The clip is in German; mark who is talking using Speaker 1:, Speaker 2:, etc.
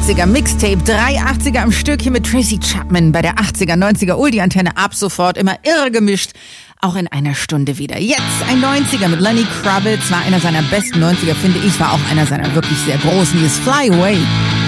Speaker 1: 80er Mixtape, 3 80er am Stück hier mit Tracy Chapman bei der 80er, 90er Oldie-Antenne ab sofort immer irre gemischt. Auch in einer Stunde wieder. Jetzt ein 90er mit Lenny Kravitz, war einer seiner besten 90er, finde ich, war auch einer seiner wirklich sehr großen. Hier ist Fly Away.